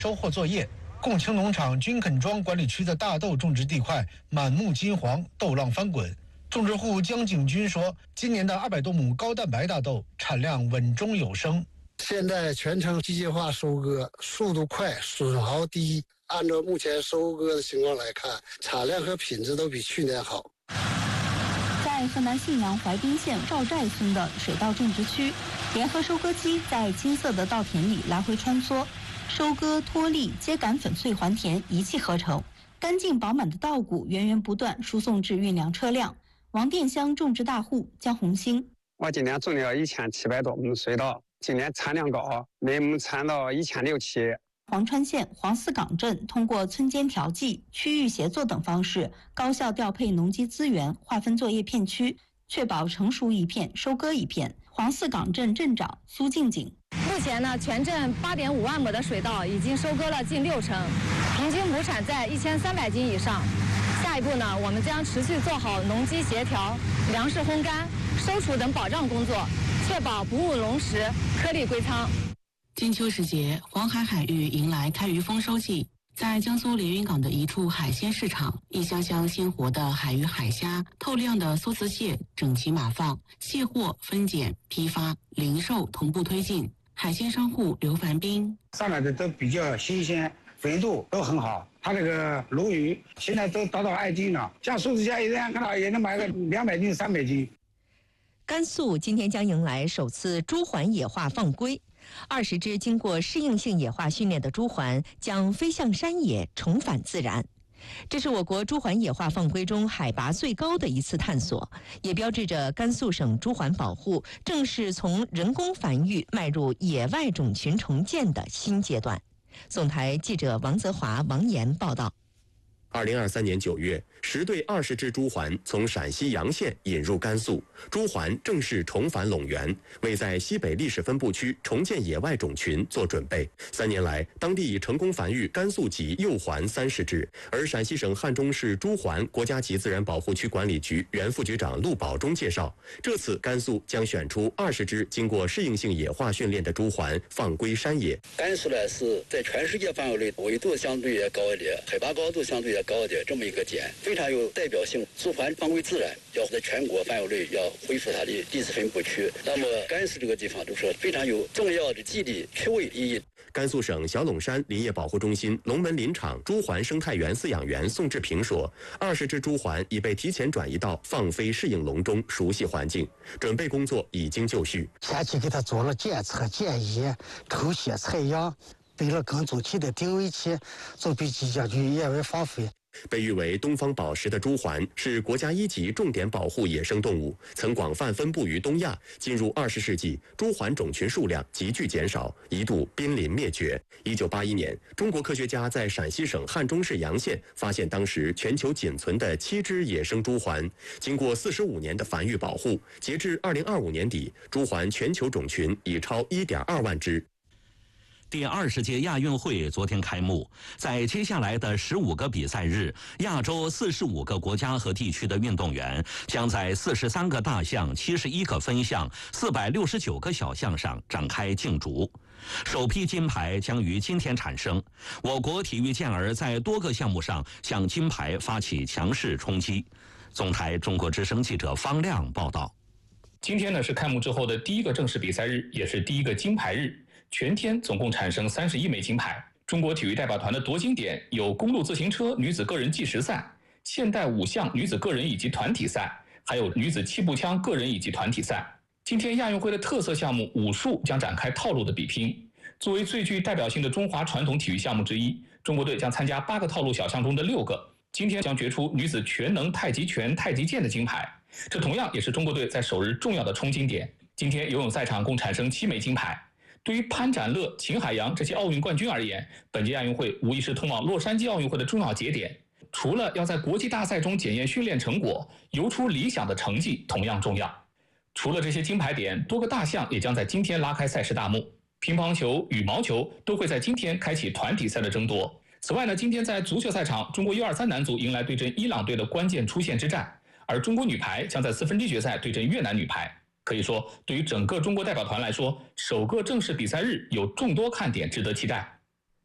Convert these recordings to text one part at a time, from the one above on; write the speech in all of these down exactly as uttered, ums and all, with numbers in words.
收获作业。共青农场军垦庄管理区的大豆种植地块满目金黄，豆浪翻滚。种植户江景军说，今年的二百多亩高蛋白大豆产量稳中有升。 现在全程机械化收割，速度快，损耗低。按照目前收割的情况来看，产量和品质都比去年好。 在河南信阳怀滨县赵寨村的水稻种植区，联合收割机在金色的稻田里来回穿梭，收割、脱粒、秸秆粉碎还田一气呵成，干净饱满的稻谷源源不断输送至运粮车辆。王店乡种植大户江红星， 我今年种了一千七百多亩水稻，今年产量高，每亩产到一千六七。 黄川县黄四岗镇通过村间调剂、区域协作等方式，高效调配农机资源，划分作业片区，确保成熟一片收割一片。黄四岗镇镇长苏静景， 目前呢，全镇八点五万亩的水稻已经收割了近六成，平均亩产在一千三百斤以上。下一步呢，我们将持续做好农机协调、粮食烘干、收储等保障工作，确保不误农时，颗粒归仓。 金秋时节，黄海海域迎来开渔丰收季。在江苏连云港的一处海鲜市场，一箱箱鲜活的海鱼、海虾、透亮的梭子蟹整齐码放，卸货、分拣、批发、零售同步推进。海鲜商户刘凡斌， 上来的都比较新鲜，肥度都很好。他这个鲈鱼现在都达到二斤了，像梭子虾一样看到也能买个两百斤、三百斤。 甘肃今天将迎来首次朱鹮野化放归。二十只经过适应性野化训练的朱鹮将飞向山野，重返自然。这是我国朱鹮野化放归中海拔最高的一次探索，也标志着甘肃省朱鹮保护正式从人工繁育迈入野外种群重建的新阶段。总台记者王泽华、王岩报道。 二零二三年九月，十对二十只朱鹮从陕西洋县引入甘肃，朱鹮正式重返陇源，为在西北历史分布区重建野外种群做准备。三年来，当地已成功繁育甘肃籍幼鹮三十只，而陕西省汉中市朱鹮国家级自然保护区管理局原副局长陆宝忠介绍，这次甘肃将选出二十只经过适应性野化训练的朱鹮放归山野。 甘肃呢是在全世界范围内纬度相对也高一点，海拔高度相对也高一点，这么一个点非常有代表性。朱鹮放归自然，要在全国范围内要恢复它的地质分布区。那么甘肃这个地方就是非常有重要的地理区位意义。 甘肃省小陇山林业保护中心龙门林场朱鹮生态园饲养员宋志平说，二十只朱鹮已被提前转移到放飞适应笼中，熟悉环境，准备工作已经就绪。 前期给它做了检测、检疫、抽血、采样，备了耕作器的定位器，就被即将去野外放飞。 被誉为东方宝石的朱鹮是国家一级重点保护野生动物，曾广泛分布于东亚。进入二十世纪，朱鹮种群数量急剧减少，一度濒临灭绝。一九八一年，中国科学家在陕西省汉中市洋县发现当时全球仅存的七只野生朱鹮。经过四十五年的繁育保护，截至二零二五年底，朱鹮全球种群已超一点二万只。 第二十届亚运会昨天开幕，在接下来的十五个比赛日，亚洲四十五个国家和地区的运动员将在四十三个大项、七十一个分项、四百六十九个小项上展开竞逐。首批金牌将于今天产生。我国体育健儿在多个项目上向金牌发起强势冲击。总台中国之声记者方亮报道。 今天呢是开幕之后的第一个正式比赛日，也是第一个金牌日。全天总共产生三十一枚金牌。中国体育代表团的夺金点有公路自行车女子个人计时赛、现代五项女子个人以及团体赛，还有女子气步枪个人以及团体赛。今天亚运会的特色项目武术将展开套路的比拼。作为最具代表性的中华传统体育项目之一，中国队将参加八个套路小项中的六个。今天将决出女子全能太极拳、太极剑的金牌，这同样也是中国队在首日重要的冲金点。今天游泳赛场共产生七枚金牌。对于潘展乐、秦海洋这些奥运冠军而言，本届亚运会无疑是通往洛杉矶奥运会的重要节点。除了要在国际大赛中检验训练成果，游出理想的成绩同样重要。除了这些金牌点，多个大项也将在今天拉开赛事大幕。乒乓球、羽毛球都会在今天开启团体赛的争夺。此外呢，今天在足球赛场，中国 U 二三 男足迎来对阵伊朗队的关键出线之战，而中国女排将在四分之一决赛对阵越南女排。可以说，对于整个中国代表团来说，首个正式比赛日有众多看点值得期待。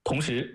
同时，